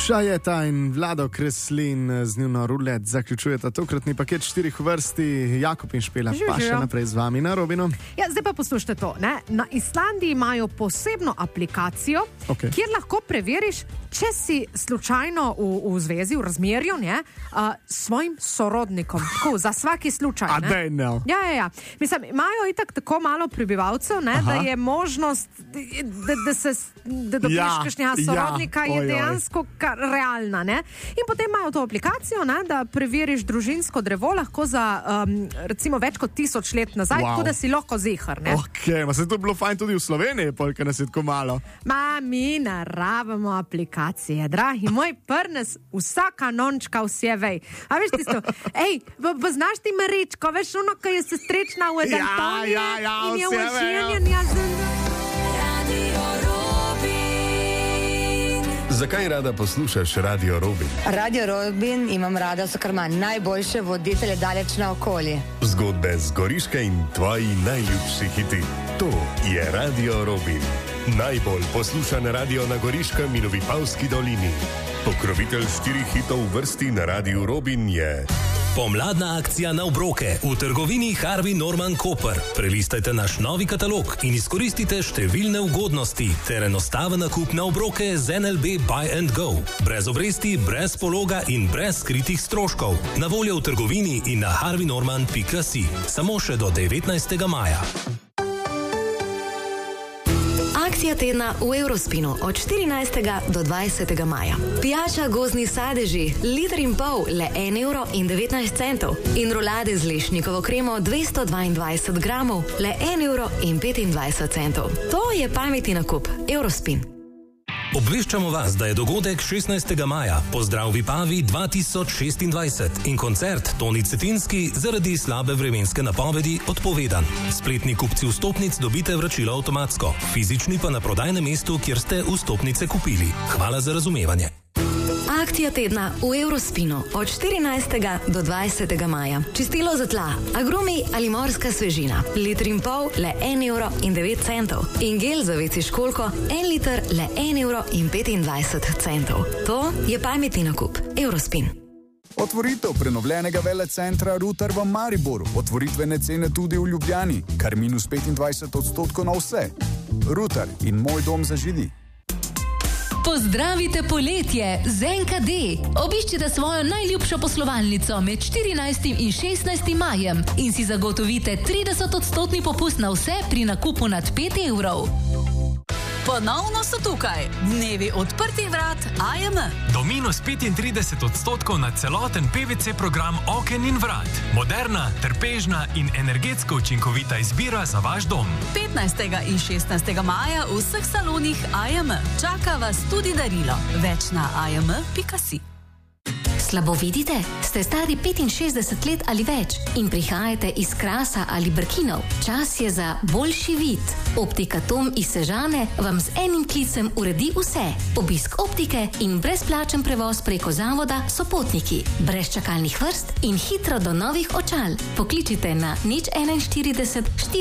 Šajeta in Vlado Kreslin z njuno rulet zaključujeta tokratni paket 4 v vrsti. Jakob in Špela pa še naprej z vami na Robinu. Ja, zdaj pa poslušajte to. Ne? Na Islandiji imajo posebno aplikacijo, kjer lahko preveriš, če si slučajno v zvezi, v razmerju, s svojim sorodnikom. Tako, za svaki slučaj. Ja. Mislim, imajo itak tako malo prebivalcev, da je možnost, da dobiš kakšnega sorodnika, je dejansko realna. Ne? In potem imajo to aplikacijo, da preveriš družinsko drevo lahko za recimo več kot 1000 let nazaj, tako da si lahko zihar. Ma se to bilo fajn tudi v Sloveniji, ker nas je tako malo. Mi naravamo aplikacije, dragi moj, prnes vsaka nončka vse vej. A veš tisto, znaš ti Maričko, veš ono, ko je sestrečna v Antonije in je užijenjen Zakaj rada poslušaš Radio Robin? Radio Robin imam rada, so kar ima najboljše voditelje daleč naokoli. Zgodbe z Goriške in tvoji najljubši hiti. To je Radio Robin. Najbolj poslušan radio na Goriškem in v Vipavski dolini. Pokrovitelj 4 hitov v vrsti na Radio Robin je... Pomladna akcija na obroke v trgovini Harvey Norman Koper. Prelistajte naš novi katalog in izkoristite številne ugodnosti ter enostaven nakup na obroke z NLB Buy and Go. Brez obresti, brez pologa in brez skritih stroškov. Na voljo v trgovini in na harveynorman.si. Samo še do 19. maja. Akcija tedna v Eurospinu od 14. do 20. maja. Pijača gozdni sadeži, 1,5 litra, le 1,19 € in rolade z lešnikovo kremo 222 gramov, le 1,25 €. To je pametni nakup. Eurospin. Obveščamo vas, da je dogodek 16. maja, pozdrav Vipavi 2026 in koncert Toni Cetinski zaradi slabe vremenske napovedi odpovedan. Spletni kupci vstopnic dobite vračilo avtomatsko, fizični pa na prodajnem mestu, kjer ste vstopnice kupili. Hvala za razumevanje. Akcija tedna v Eurospinu od 14. do 20. maja. Čistilo za tla, agrumi ali morska svežina, 1,5 litra, le 1,09 € in gel za veci školjko, 1 liter, le 1,25 €. To je pametni nakup. Eurospin. Otvoritev prenovljenega velecentra Rutar v Mariboru. Otvoritvene cene tudi v Ljubljani, kar minus 25% na vse. Rutar in moj dom za židi. Pozdravite poletje z NKD. Obiščite svojo najljubšo poslovalnico med 14. in 16. majem in si zagotovite 30% popust na vse pri nakupu nad 5 €. Ponovno so tukaj dnevi odprtih vrat AJM. Do minus 35% na celoten PVC program oken in vrat. Moderna, trpežna in energetsko učinkovita izbira za vaš dom. 15. in 16. maja v vseh salonih AJM. Čaka vas tudi darilo. Več na ajm.si. Slabo vidite? Ste stari 65 let ali več in prihajate iz Krasa ali Brkinov? Čas je za boljši vid. Optika Tom iz Sežane vam z enim klicem uredi vse. Obisk optike in brezplačen prevoz preko zavoda Sopotniki. Brez čakalnih vrst in hitro do novih očal. Pokličite na 041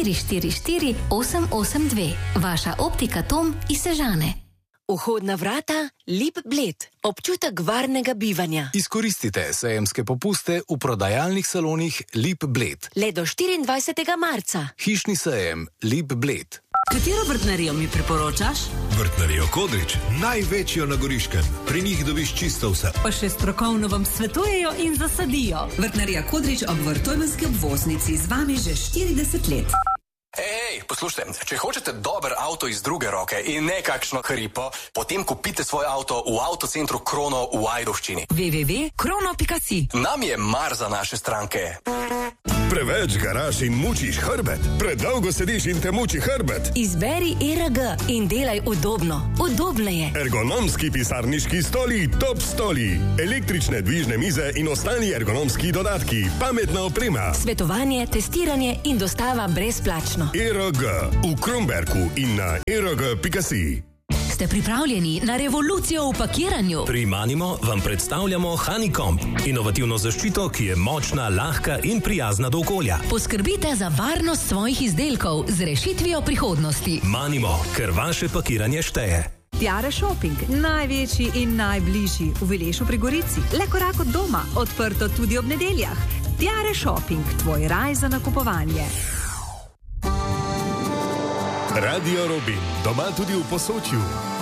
444 882. Vaša optika Tom iz Sežane. Vhodna vrata Lip Bled. Občutek varnega bivanja. Izkoristite sejemske popuste v prodajalnih salonih Lip Bled. Le do 24. marca. Hišni sejem Lip Bled. Katero vrtnarijo mi priporočaš? Vrtnarijo Kodrič, največjo na Goriškem. Pri njih dobiš čisto vse. Pa še strokovno vam svetujejo in zasadijo. Vrtnarija Kodrič ob Vrtojmenski obvoznici z vami že 40 let. Ej, poslušajte, če hočete dober avto iz druge roke in nekakšno hripo, potem kupite svoj avto v avtocentru Krono v Ajdovščini. www.krono.si. Nam je mar za naše stranke. Preveč garaš in mučiš hrbet? Predolgo sediš in te muči hrbet? Izberi ERG in delaj udobno. Udobneje. Ergonomski pisarniški stoli, top stoli. Električne dvižne mize in ostali ergonomski dodatki. Pametna oprema. Svetovanje, testiranje in dostava brezplačno. ERG v Kromberku in na erg.si. Ste pripravljeni na revolucijo v pakiranju? Pri Manimo vam predstavljamo Honeycomb, inovativno zaščito, ki je močna, lahka in prijazna do okolja. Poskrbite za varnost svojih izdelkov z rešitvijo prihodnosti. Manimo, ker vaše pakiranje šteje. Tiare Shopping, največji in najbližji v Vilešu pri Gorici. Le korak od doma, odprto tudi ob nedeljah. Tiare Shopping, tvoj raj za nakupovanje. Radio Robin, doma tudi v Posočju.